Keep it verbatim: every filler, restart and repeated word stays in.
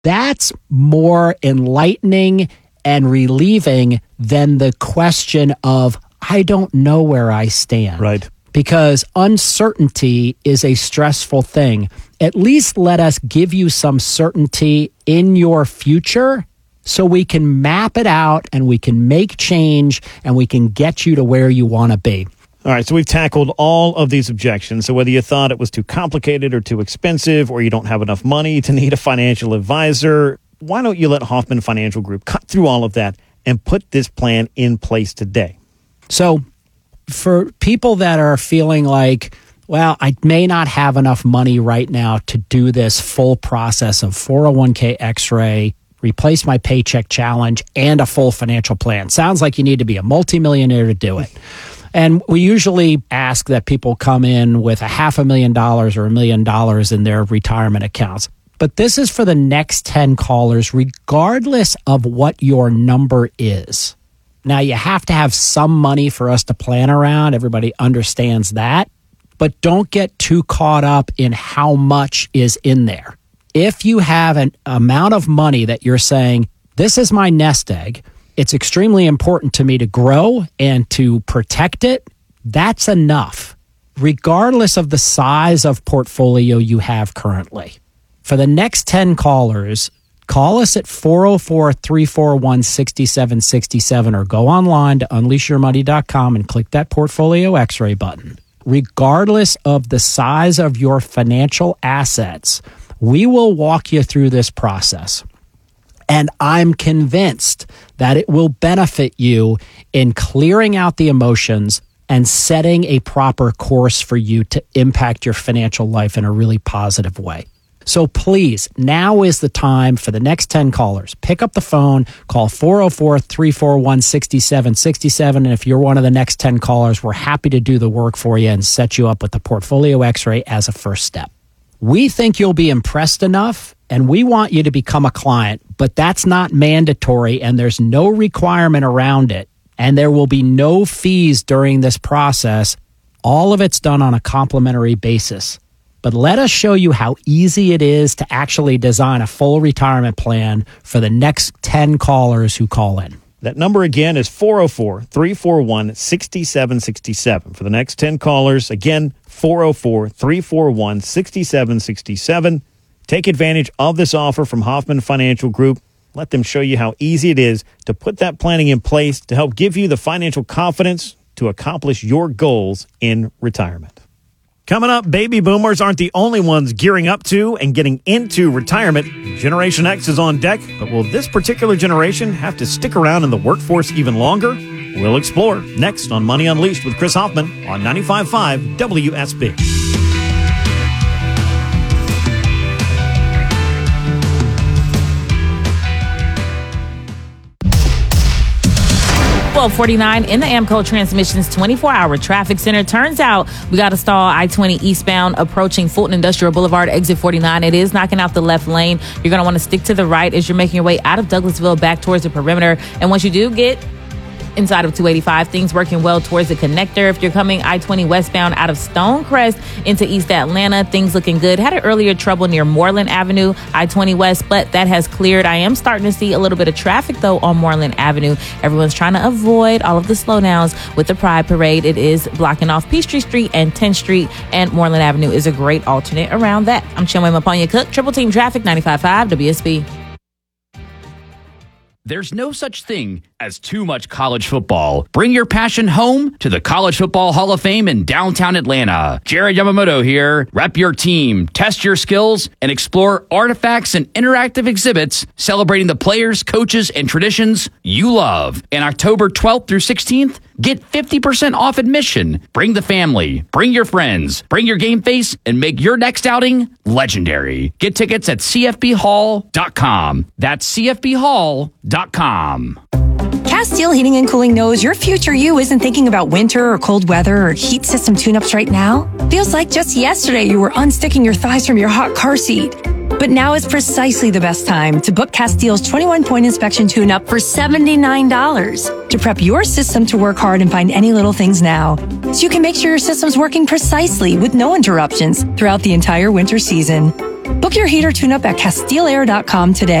That's more enlightening and relieving than the question of, I don't know where I stand. Right. Because uncertainty is a stressful thing. At least let us give you some certainty in your future so we can map it out and we can make change and we can get you to where you want to be. All right, so we've tackled all of these objections. So whether you thought it was too complicated or too expensive, or you don't have enough money to need a financial advisor, why don't you let Hoffman Financial Group cut through all of that and put this plan in place today? So for people that are feeling like, well, I may not have enough money right now to do this full process of four oh one k X-ray, replace my paycheck challenge, and a full financial plan. Sounds like you need to be a multimillionaire to do it. And we usually ask that people come in with a half a million dollars or a million dollars in their retirement accounts. But this is for the next ten callers, regardless of what your number is. Now, you have to have some money for us to plan around. Everybody understands that. But don't get too caught up in how much is in there. If you have an amount of money that you're saying, this is my nest egg, it's extremely important to me to grow and to protect it, that's enough, regardless of the size of portfolio you have currently. For the next ten callers, call us at four oh four, three four one, six seven six seven or go online to unleash your money dot com and click that Portfolio X-ray button. Regardless of the size of your financial assets, we will walk you through this process. And I'm convinced that it will benefit you in clearing out the emotions and setting a proper course for you to impact your financial life in a really positive way. So please, now is the time for the next ten callers. Pick up the phone, call four oh four, three four one, six seven six seven. And if you're one of the next ten callers, we're happy to do the work for you and set you up with the Portfolio X-ray as a first step. We think you'll be impressed enough, and we want you to become a client, but that's not mandatory, and there's no requirement around it, and there will be no fees during this process. All of it's done on a complimentary basis. But let us show you how easy it is to actually design a full retirement plan for the next ten callers who call in. That number again is four oh four, three four one, six seven six seven. For the next ten callers, again, four oh four, three four one, six seven six seven. Take advantage of this offer from Hoffman Financial Group. Let them show you how easy it is to put that planning in place to help give you the financial confidence to accomplish your goals in retirement. Coming up, baby boomers aren't the only ones gearing up to and getting into retirement. Generation X is on deck, but will this particular generation have to stick around in the workforce even longer? We'll explore next on Money Unleashed with Chris Hoffman on ninety-five point five W S B. twelve forty-nine in the Amco Transmissions twenty-four hour traffic center. Turns out we got a stall I twenty eastbound approaching Fulton Industrial Boulevard, exit forty-nine. It is knocking out the left lane. You're going to want to stick to the right as you're making your way out of Douglasville back towards the perimeter. And once you do get inside of two eighty-five, things working well towards the connector. If you're coming I twenty westbound out of Stonecrest into East Atlanta, things looking good. Had an earlier trouble near Moreland Avenue, I twenty west, but that has cleared. I am starting to see a little bit of traffic, though, on Moreland Avenue. Everyone's trying to avoid all of the slowdowns with the Pride Parade. It is blocking off Peachtree Street and tenth Street, and Moreland Avenue is a great alternate around that. I'm Chinwe Maponya Cook, Triple Team Traffic, ninety-five point five W S B. There's no such thing as too much college football. Bring your passion home to the College Football Hall of Fame in downtown Atlanta. Jared Yamamoto here. Rep your team, test your skills, and explore artifacts and interactive exhibits celebrating the players, coaches, and traditions you love. And October twelfth through sixteenth, get fifty percent off admission. Bring the family, bring your friends, bring your game face, and make your next outing legendary. Get tickets at c f b hall dot com. That's c f b hall dot com. Castile Heating and Cooling knows your future you isn't thinking about winter or cold weather or heat system tune-ups right now. Feels like just yesterday you were unsticking your thighs from your hot car seat. But now is precisely the best time to book Castile's twenty-one point inspection tune-up for seventy-nine dollars to prep your system to work hard and find any little things now, so you can make sure your system's working precisely with no interruptions throughout the entire winter season. Book your heater tune-up at Castile Air dot com today.